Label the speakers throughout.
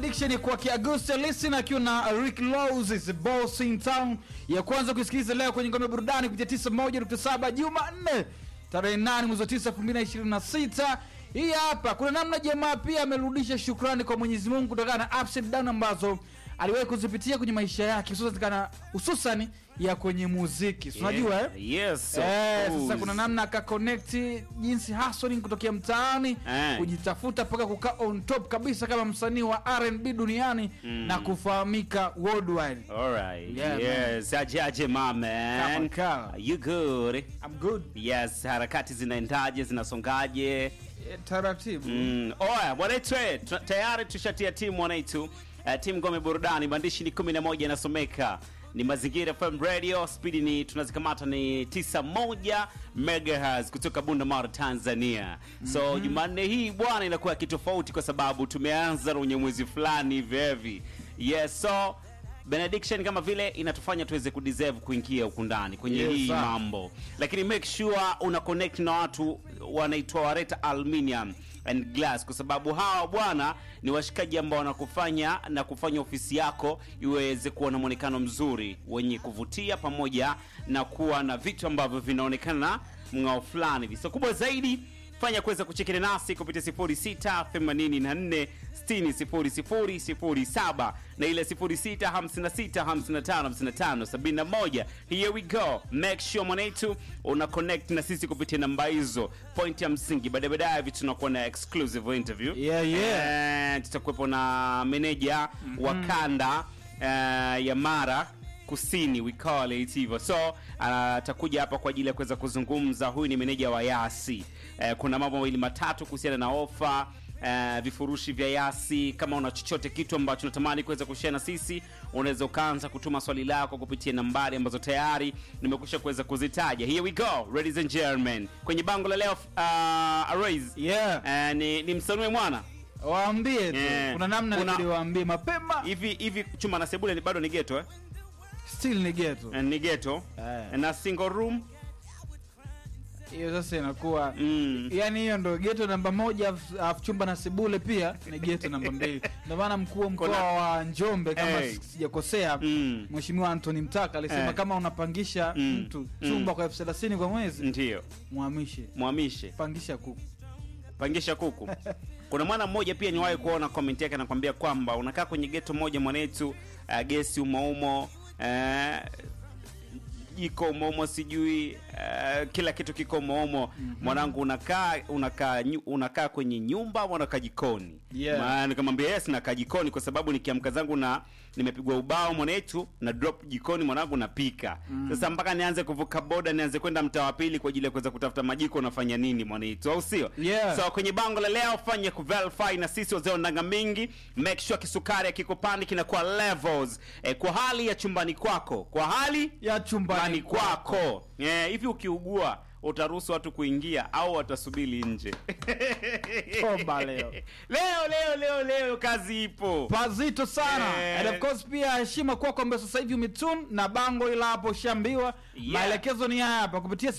Speaker 1: Benediction kwa Kiagusta Listen akiwa na Rick Laws is Boss in Town. Ya kwanza kusikiliza leo kwenye ngome burudani kupitia 91.7 Jumanne tarehe 8 mwezi wa 9 2026. Hii hapa kuna namna jamaa pia amerudisha shukrani kwa Mwenyezi Mungu kutokana na ups and down ambazo aliwahi kuzipitia kwenye maisha yake, hususan ya kwenye muziki. Unajua
Speaker 2: Yes.
Speaker 1: sasa kuna namna aka connect jinsi hustling kutokea mtaani kujitafuta mpaka kukaa on top kabisa kama msanii wa R&B duniani na kufahamika worldwide.
Speaker 2: Alright.
Speaker 1: Yeah,
Speaker 2: Yes, aje my man. You good?
Speaker 1: I'm good.
Speaker 2: Yes, harakati zinaendaje, zinasongaje?
Speaker 1: Taratibu.
Speaker 2: Oya, wanaitwe tayari tushatia timu wanaitu. Timu Ngome Burudani, maandishi ni 11 inasomeka. Ni Mazingira FM Radio, speed ni tunazikamata ni 91 MHz kutoka Bunda, Tanzania. So Jumanne hii bwana inakuwa kitofauti kwa sababu tumeanza kwenye mwezi fulani hivi. Yes, so Benediction kama vile inatufanya tuweze kudeserve kuingia huko ndani kwenye hii mambo. Lakini make sure una connect na watu wanaitwa Wareta Aluminium and Glass, kwa sababu hawa bwana ni washikaji ambao wanakufanya na kufanya ofisi yako iweze kuwa na muonekano mzuri wenye kuvutia pamoja na kuwa na vitu ambavyo vinaonekana mngao fulani hivi. So kubwa zaidi fanya kuweza kuchekana nasi kupitia 0684600007 na ile 0656555571. Here we go. Make sure mwanetu una connect na sisi kupitia namba hizo. Point ya msingi baadaye vitu tunakuwa na exclusive interview. Tutakuwepo na manager wa kanda ya Mara Kusini, we call it hivyo. So atakuja hapa kwa ajili ya kuweza kuzungumza. Huyu ni meneja wa Yasi. Kuna mambo mawili matatu kuhusiana na ofa, vifurushi vya Yasi. Kama una chochote kitu ambacho unatamani kuweza kushare na sisi, unaweza ukaanza kutuma swali lako kupitia nambari ambazo tayari nimekwisha kuweza kuzitaja. Here we go, ladies and gentlemen. Kwenye bango la leo Arise. Ni msalue mwana.
Speaker 1: Waambie tu. Kuna namna niliwaambie mapema.
Speaker 2: Hivi chuma na sebule ni bado ni ghetto
Speaker 1: Still ni ghetto.
Speaker 2: Ni ghetto. Na single room.
Speaker 1: Hiyo sasa inakuwa yani hiyo ndo ghetto namba 1, chumba na sebule pia ni ghetto namba 2. Ndio maana mkuu wa mkoa wa Njombe kama sijakosea, Mheshimiwa Anthony Mtaka alisema kama unapangisha mtu chumba kwa 30,000 kwa mwezi,
Speaker 2: ndio muhamishe. Pangisha kuku. Kuna mwana mmoja pia niwahi kuona comment yake anakuambia kwamba unakaa kwenye ghetto moja mwanetu, gesi umoumo, jiko umoumo, sijui kila kitu kiko umoumo. Mwanangu unakaa kwenye nyumba au unakaa jikoni? Maana nikamwambia yes, nakaa jikoni kwa sababu nikiamka zangu na nimepigwa ubao mwanetu na drop jikoni mwanangu napika. Sasa mpaka nianze kuvuka boda nianze kwenda mtaa wa pili kwa ajili ya kuweza kutafuta majiko, unafanya nini mwanetu, au sio? So kwenye bango la leo fanya kuverify na sisi wazee ndanga mingi. Make sure kisukari kikopani kinakuwa levels kwa hali ya chumbani kwako, kwa hali ya chumbani kwako. Hivi ukiugua utaruhusu watu kuingia au watasubiri nje?
Speaker 1: Toba leo
Speaker 2: kazi ipo.
Speaker 1: Pazito sana. And of course pia heshima kwako ambaye sasa hivi umetune na bango ila hapo shambiwa. Maelekezo ni hapa kupitia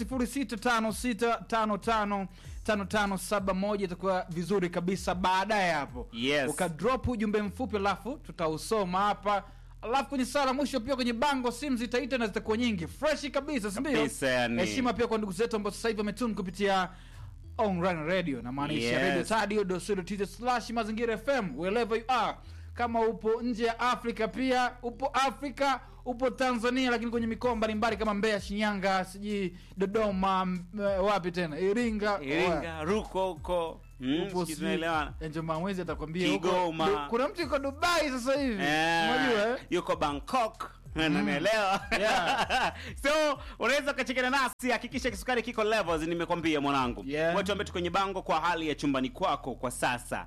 Speaker 1: 0656555571 itakuwa vizuri kabisa. Baadaye hapo ukadrop ujumbe mfupi alafu tutausoma hapa. Alafu kwenye sala mwisho pia kwenye bango simu zitaita na zitakuwa nyingi fresh kabisa, si ndio? Heshima pia kwa ndugu zetu ambao sasa hivi wametune kupitia online radio na maanisha radio.co.tz/Mazingira FM wherever you are. Kama upo nje ya Afrika pia upo Afrika, upo Tanzania, lakini kwenye mikoa mbalimbali kama Mbeya, Shinyanga, siji Dodoma, wapi tena, Iringa,
Speaker 2: Ruko huko. Tunaelewana.
Speaker 1: Ndio Mwezi atakwambia huko kuna mtu yuko Dubai sasa hivi. Unajua
Speaker 2: yuko Bangkok. Naelewa. So unaweza kachekana nasi, hakikisha kisukari kiko levels nimekwambia mwanangu. Watu ambao kwenye bango kwa hali ya chumbani kwako kwa sasa.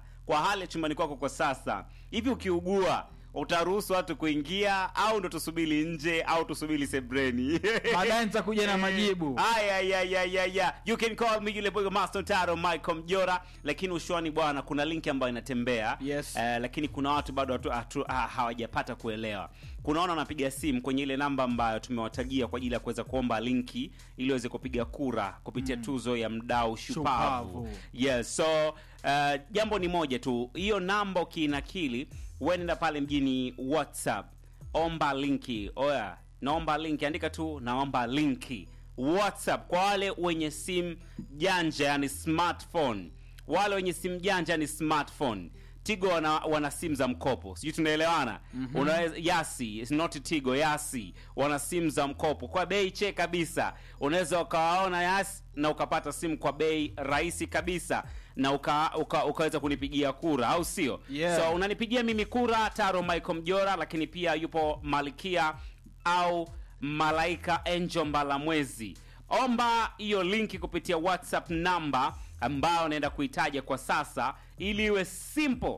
Speaker 2: Hivi ukiugua utaruhusu watu kuingia au ndo tusubiri nje au tusubiri sebreni?
Speaker 1: Baadaye nitakuja na majibu.
Speaker 2: You can call me yule boy Master Taro Michael Mjora. Lakini ushwani bwana kuna link ambayo inatembea. Lakini kuna watu bado hawajapata kuelewa. Kunaona napiga simu kwenye ile namba ambayo tumewatagia kwa ajili ya kuweza kuomba linki ili waweze kupiga kura kupitia tuzo ya mdau shupavu. So jambo ni moja tu, hiyo namba ukinakili wenda pale mjini WhatsApp, omba linki. Oya, naomba linki, andika tu naomba linki WhatsApp kwa wale wenye simu janja, yani smartphone. Wale wenye simu janja ni smartphone. Tigo wana simu za mkopo. Sijui tunaelewana? Unaweza Yasi, it's not Tigo, Yasi wana simu za mkopo kwa bei che kabisa. Unaweza ukawaona Yasi na ukapata simu kwa bei rahisi kabisa na ukaweza kunipigia kura, au sio?
Speaker 1: Yeah.
Speaker 2: So unanipigia mimi kura, Taro Michael Mjora, lakini pia yupo Malikia au Malaika Angel Mbalamwezi. Omba hiyo linki kupitia WhatsApp namba ambayo naenda kuitaja kwa sasa, ili iwe simple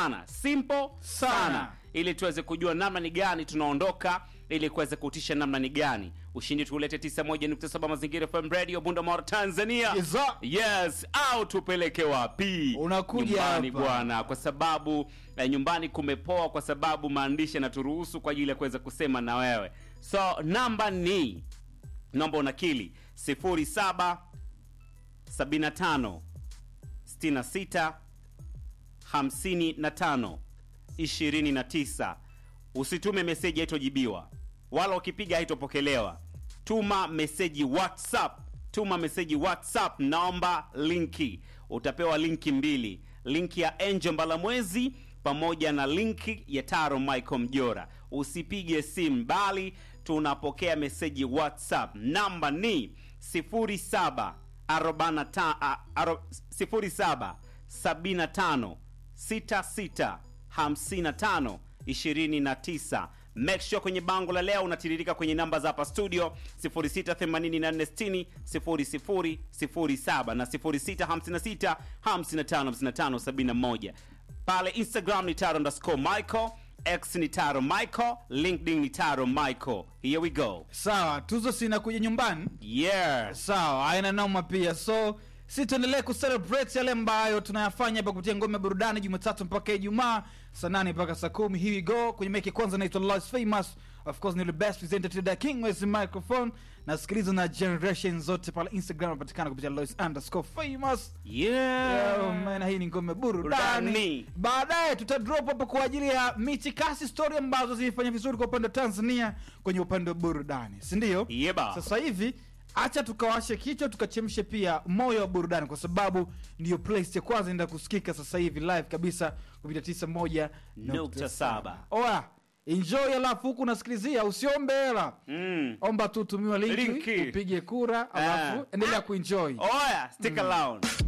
Speaker 2: sana ili tuweze kujua namna ni gani tunaondoka, ili kuweze kutisha namna ni gani ushindi tuulete 91.7 Mazingira FM Radio Bunda Tanzania. Yes, au tupeleke wapi?
Speaker 1: Unakuja
Speaker 2: nyumbani
Speaker 1: hapa
Speaker 2: bwana, kwa sababu nyumbani kumepoa, kwa sababu maandishi yanaturuhusu kwa ajili ya kuweza kusema na wewe. So namba unakili 07 75 66 55 29. Usitume message haitojibiwa, wala ukipiga haitopokelewa. Tuma message WhatsApp, naomba linki. Utapewa linki mbili, linki ya Angel Mbalamwezi pamoja na linki ya Taro Michael Mjora. Usipige simu, bali tunapokea message WhatsApp. Namba ni 07 75 66 55 29. Make sure kwenye bango la leo unatiririka kwenye namba za hapa studio 0684600007 na 0656555571. Pale Instagram ni Taro_Michael, X ni Taro Michael, LinkedIn ni Taro Michael. Here we go.
Speaker 1: Sawa, tuzo sina kuja nyumbani.
Speaker 2: Yeah.
Speaker 1: Sawa, haina noma pia. So si tuendelee kucelebrate yale ambayo tunayafanya hapa kupitia ngome burudani Jumatatu mpaka Ijumaa saa 8 mpaka saa 10. Here we go. Kwenye mic kwanza naitwa Lois Famous. Of course ni the best presenter to the king with the microphone. Na sikiliza na generation zote pale Instagram napatikana kupitia Lois_Famous.
Speaker 2: Yeah.
Speaker 1: Man, hii ni ngome burudani. Baadaye tutadrop hapo kwa ajili ya mitikasi story ambazo zimefanya vizuri kwa upande wa Tanzania kwenye upande wa burudani. Si ndio?
Speaker 2: Yeba.
Speaker 1: Sasa hivi acha tukawashe kichwa tukachemshe pia moyo wa burudani, kwa sababu ndio place ya kwanza inaenda kusikika sasa hivi live kabisa kupitia 91.7. Oa, enjoy, alafu huku unasikilizia, usiombe hela. Omba tu tumiwa linki, upige kura, alafu endelea kuenjoy.
Speaker 2: Oya, stick around.